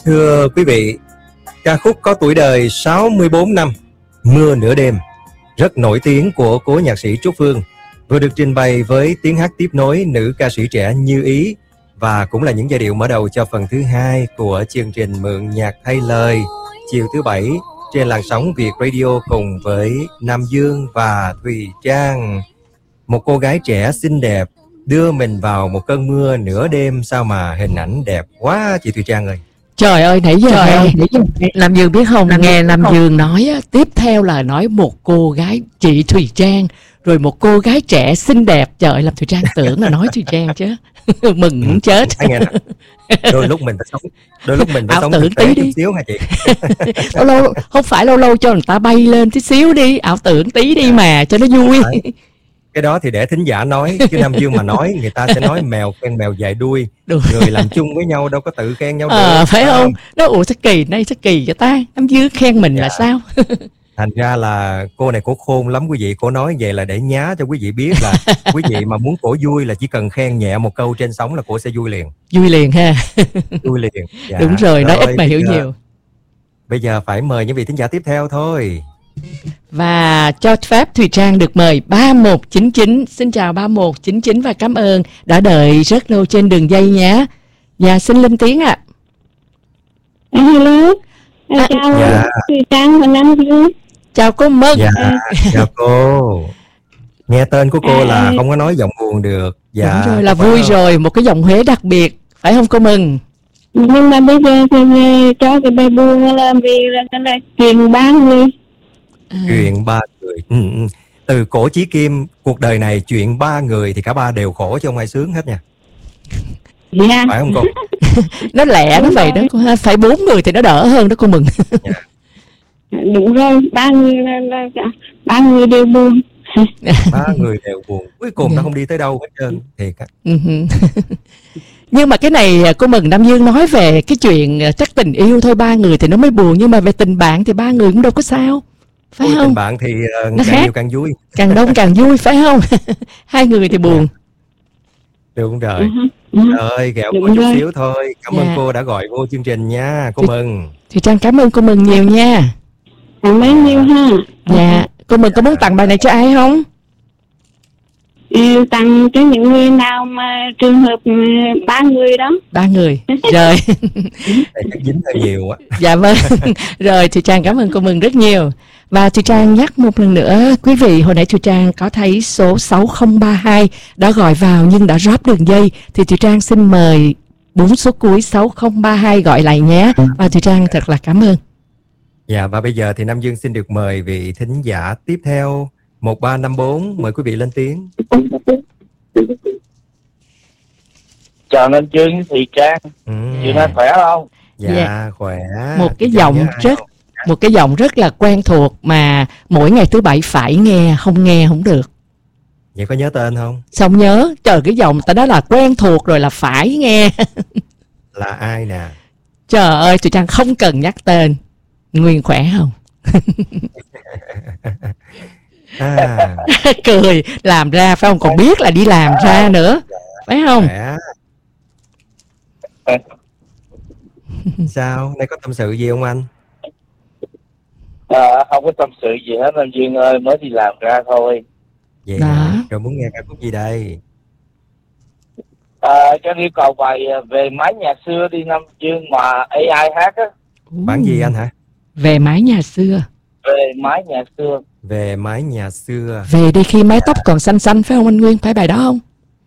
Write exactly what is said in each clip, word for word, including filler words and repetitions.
Thưa quý vị, ca khúc có tuổi đời sáu mươi bốn năm, Mưa Nửa Đêm, rất nổi tiếng của cố nhạc sĩ Trúc Phương, vừa được trình bày với tiếng hát tiếp nối nữ ca sĩ trẻ Như Ý, và cũng là những giai điệu mở đầu cho phần thứ hai của chương trình Mượn Nhạc Thay Lời chiều thứ bảy trên làn sóng Việt Radio cùng với Nam Dương và Thùy Trang. Một cô gái trẻ xinh đẹp đưa mình vào một cơn mưa nửa đêm, sao mà hình ảnh đẹp quá chị Thùy Trang ơi. Trời ơi, nãy giờ Trời ơi, Nam Dương biết không, Nam nghe Nam Dương nói á, tiếp theo là nói một cô gái chị Thùy Trang, rồi một cô gái trẻ xinh đẹp. Trời ơi, làm Thùy Trang tưởng là nói Thùy Trang chứ. Mừng muốn chết. Nghe đôi lúc mình phải sống, đôi lúc mình phải ảo sống tưởng tí đi xíu hả chị? lâu lâu không phải lâu lâu cho người ta bay lên tí xíu đi, ảo tưởng tí đi mà cho nó vui. Cái đó thì để thính giả nói, chứ Nam Dương mà nói người ta sẽ nói mèo khen mèo dài đuôi. Đúng. Người làm chung với nhau đâu có tự khen nhau được. Ờ, phải không? Nó ủa sao kỳ nay sao kỳ cho ta? Nam Dương khen mình dạ. là sao? Thành ra là cô này cổ khôn lắm quý vị. Cô nói vậy là để nhá cho quý vị biết là quý vị mà muốn cổ vui là chỉ cần khen nhẹ một câu trên sóng là cổ sẽ vui liền. Vui liền ha. Vui liền. Dạ. Đúng rồi, nói ít mà hiểu giờ, nhiều. Bây giờ phải mời những vị thính giả tiếp theo thôi. Và cho phép Thùy Trang được mời ba một chín chín. Xin chào ba một chín chín và cảm ơn đã đợi rất lâu trên đường dây nhé. Dạ xin lên tiếng ạ. À, hello. À, à, chào dạ. Thùy Trang và Nam Dương. Chào cô Mừng. Dạ, chào cô. Nghe tên của cô à, là không có nói giọng buồn được. Dạ. Đúng rồi, là vui không? Rồi, một cái giọng Huế đặc biệt, phải không cô Mừng? Nhưng mà bây giờ thì cho cái bài buồn là vì là, là chuyện ba người. À. Chuyện ba người. Ừ, ừ. Từ cổ chí kim, cuộc đời này chuyện ba người thì cả ba đều khổ chứ không ai sướng hết nha. Dạ. Phải không cô? Nó lẹ nó vậy đó, phải bốn người thì nó đỡ hơn đó cô Mừng. Dạ. Đúng rồi, ba người là, là ba người đều buồn. Ba người đều buồn, cuối cùng dạ. nó không đi tới đâu hết trơn. Thiệt á. Nhưng mà cái này cô Mừng, Nam Dương nói về cái chuyện chắc tình yêu thôi, ba người thì nó mới buồn, nhưng mà về tình bạn thì ba người cũng đâu có sao, phải Ôi, không? Tình bạn thì uh, càng khác. nhiều càng vui, càng đông càng vui, phải không? Hai người thì buồn. Đúng rồi. Uh-huh. Uh-huh. Rồi ghẹo cô chút xíu thôi. Cảm dạ. ơn cô đã gọi vô chương trình nha. Cô Thì, Mừng Thì Trang cảm ơn cô Mừng nhiều nha. Cảm ơn nhiều ha. Dạ. Cô Mừng có muốn tặng bài này cho ai không? Ừ, tặng cho những người nào mà trường hợp ba người đó. Ba người. Rồi. Chắc dính hơi nhiều á. Dạ vâng. Rồi thì Trang cảm ơn cô Mừng rất nhiều. Và Thùy Trang nhắc một lần nữa quý vị, hồi nãy Thùy Trang có thấy số sáu không ba hai đã gọi vào nhưng đã drop đường dây, thì Thùy Trang xin mời bốn số cuối sáu không ba hai gọi lại nhé. Và Thùy Trang thật là cảm ơn. Dạ, và bây giờ thì Nam Dương xin được mời vị thính giả tiếp theo một ba năm bốn, mời quý vị lên tiếng. Chào Nam Dương với Thùy Trang. Ừ. Chị đang khỏe không? Dạ, dạ. khỏe. Một cái giọng rất một cái giọng rất là quen thuộc mà mỗi ngày thứ bảy phải nghe, không nghe không được. Vậy có nhớ tên không? Sao không nhớ? Trời, cái giọng ta đó là quen thuộc rồi, là phải nghe. Là ai nè? Trời ơi, Thùy Trang không cần nhắc tên. Nguyên khỏe không? À. Cười làm ra phải không, còn biết là đi làm ra nữa, phải không? Khỏe. Sao, nay có tâm sự gì không anh? À, không có tâm sự gì hết Nam Dương ơi, mới đi làm ra thôi. Vậy hả? Rồi muốn nghe ca khúc gì đây? À, cho yêu cầu bài Về Mái Nhà Xưa đi Nam Dương mà a i hát á. Bản gì anh hả? Về Mái Nhà Xưa. Về Mái Nhà Xưa. Về Mái Nhà Xưa. Về đi khi mái tóc còn xanh xanh, phải không anh Nguyên? Phải bài đó không?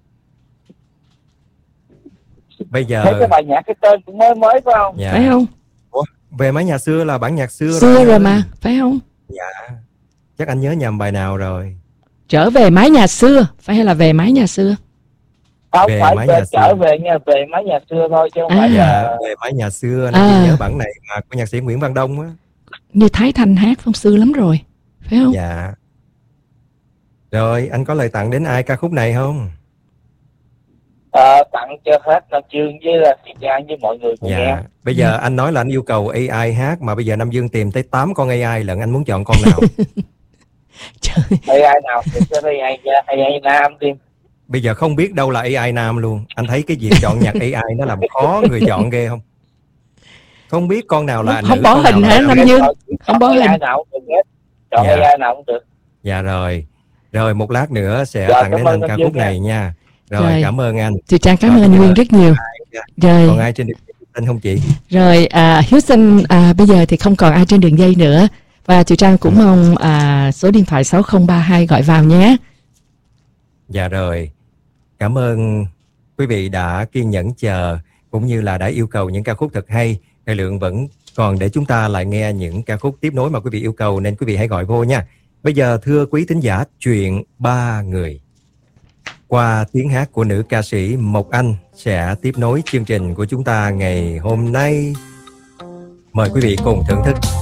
Bây giờ thấy cái bài nhạc cái tên cũng mới mới phải không? Dạ. Phải không? Ủa, Về Mái Nhà Xưa là bản nhạc xưa, xưa rồi, rồi mà, phải không? Dạ. Chắc anh nhớ nhầm bài nào rồi. Trở về mái nhà xưa, phải hay là Về Mái Nhà Xưa? Không về phải về trở về nha, Về Mái Nhà Xưa thôi chứ không à. phải dạ, Về Mái Nhà Xưa. Anh à. nhớ bản này mà của nhạc sĩ Nguyễn Văn Đông á. Như Thái Thanh hát phong xưa lắm rồi, phải không? Dạ. Rồi anh có lời tặng đến ai ca khúc này không? À, tặng cho hết Nam Dương với là Thùy Trang với mọi người cùng dạ. nghe. Bây giờ anh nói là anh yêu cầu a i hát, mà bây giờ Nam Dương tìm tới tám con a i lận, anh muốn chọn con nào? Trời. a i nào thì cho a i, a i nam đi. Bây giờ không biết đâu là a i nam luôn. Anh thấy cái việc chọn nhạc a i nó làm khó người chọn ghê không? Không biết con nào là Không nữ, bỏ con hình nào hả, là Nam nam? Dương? Chọn- Không bỏ chọn hình. A I nào cũng được hết. Chọn Dạ. A I nào cũng được. Dạ rồi. Rồi một lát nữa sẽ Dạ, tặng cảm đến ơn anh anh ca Dương khúc nha. này nha. Rồi, Rồi. cảm ơn anh. Chị Trang cảm Rồi, ơn anh bây Nguyên giờ rất nhiều. dạ. Rồi. Còn ai trên đường dây tên không chị? Rồi à, Houston à, bây giờ thì không còn ai trên đường dây nữa. Và chị Trang cũng mong à, số điện thoại sáu không ba hai gọi vào nhé. Dạ rồi. Cảm ơn quý vị đã kiên nhẫn chờ cũng như là đã yêu cầu những ca khúc thật hay. Thời lượng vẫn còn để chúng ta lại nghe những ca khúc tiếp nối mà quý vị yêu cầu, nên quý vị hãy gọi vô nha. Bây giờ thưa quý thính giả, chuyện ba người qua tiếng hát của nữ ca sĩ Mộc Anh sẽ tiếp nối chương trình của chúng ta ngày hôm nay. Mời quý vị cùng thưởng thức.